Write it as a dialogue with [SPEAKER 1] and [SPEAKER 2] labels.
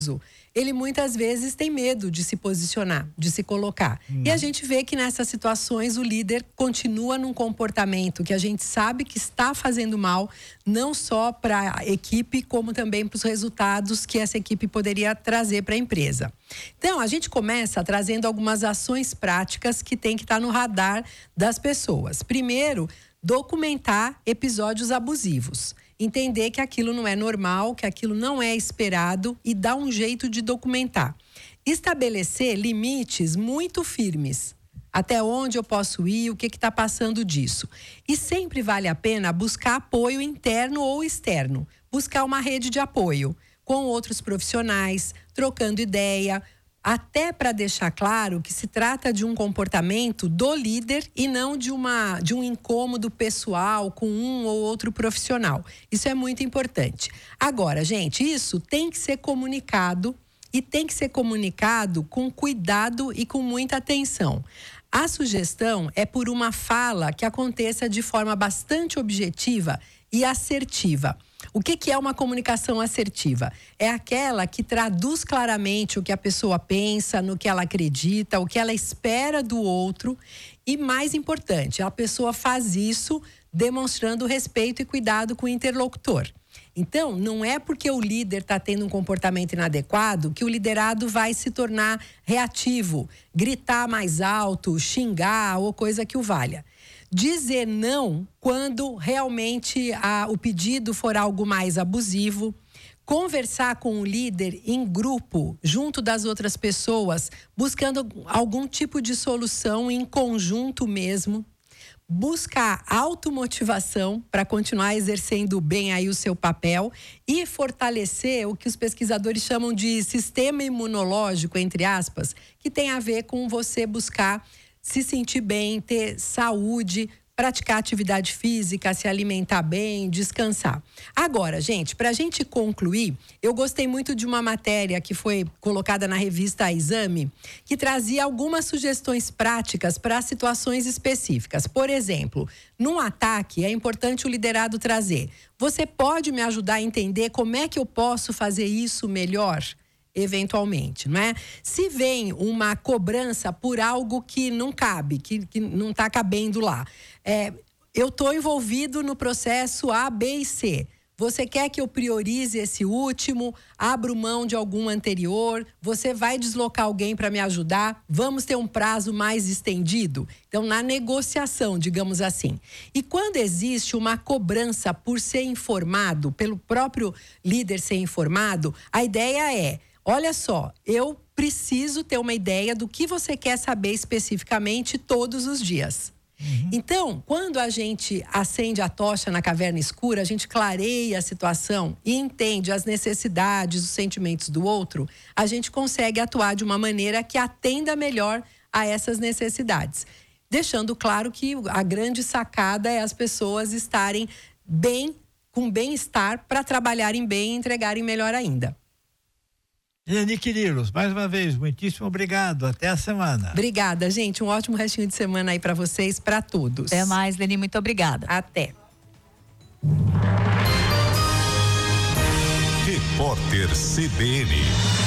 [SPEAKER 1] ele muitas vezes tem medo de se posicionar, de se colocar. E a gente vê que nessas situações o líder continua num comportamento que a gente sabe que está fazendo mal, não só para a equipe, como também para os resultados que essa equipe poderia trazer para a empresa. Então, a gente começa trazendo algumas ações práticas que tem que estar no radar das pessoas. Primeiro, documentar episódios abusivos. Entender que aquilo não é normal, que aquilo não é esperado e dar um jeito de documentar. Estabelecer limites muito firmes. Até onde eu posso ir, o que está passando disso. E sempre vale a pena buscar apoio interno ou externo. Buscar uma rede de apoio com outros profissionais, trocando ideia, até para deixar claro que se trata de um comportamento do líder e não de um incômodo pessoal com um ou outro profissional. Isso é muito importante. Agora, gente, isso tem que ser comunicado e tem que ser comunicado com cuidado e com muita atenção. A sugestão é por uma fala que aconteça de forma bastante objetiva e assertiva. O que é uma comunicação assertiva? É aquela que traduz claramente o que a pessoa pensa, no que ela acredita, o que ela espera do outro. E mais importante, a pessoa faz isso demonstrando respeito e cuidado com o interlocutor. Então, não é porque o líder está tendo um comportamento inadequado que o liderado vai se tornar reativo, gritar mais alto, xingar ou coisa que o valha. Dizer não quando realmente o pedido for algo mais abusivo. Conversar com o líder em grupo, junto das outras pessoas, buscando algum tipo de solução em conjunto mesmo. Buscar automotivação para continuar exercendo bem aí o seu papel e fortalecer o que os pesquisadores chamam de sistema imunológico, entre aspas, que tem a ver com você buscar se sentir bem, ter saúde, praticar atividade física, se alimentar bem, descansar. Agora, gente, para a gente concluir, eu gostei muito de uma matéria que foi colocada na revista Exame, que trazia algumas sugestões práticas para situações específicas. Por exemplo, num ataque, é importante o liderado trazer: você pode me ajudar a entender como é que eu posso fazer isso melhor? Eventualmente, não é? Se vem uma cobrança por algo que não cabe, que não está cabendo lá, eu estou envolvido no processo A, B e C. Você quer que eu priorize esse último, abro mão de algum anterior, você vai deslocar alguém para me ajudar, vamos ter um prazo mais estendido? Então, na negociação, digamos assim. E quando existe uma cobrança por ser informado, pelo próprio líder ser informado, a ideia é: olha só, eu preciso ter uma ideia do que você quer saber especificamente todos os dias. Então, quando a gente acende a tocha na caverna escura, a gente clareia a situação e entende as necessidades, os sentimentos do outro, a gente consegue atuar de uma maneira que atenda melhor a essas necessidades. Deixando claro que a grande sacada é as pessoas estarem bem, com bem-estar, para trabalharem bem e entregarem melhor ainda.
[SPEAKER 2] Leni Quirilos, mais uma vez, muitíssimo obrigado. Até a semana.
[SPEAKER 1] Obrigada, gente. Um ótimo restinho de semana aí para vocês, para todos.
[SPEAKER 3] Até mais, Leni. Muito obrigada.
[SPEAKER 1] Até.
[SPEAKER 4] Repórter CBN.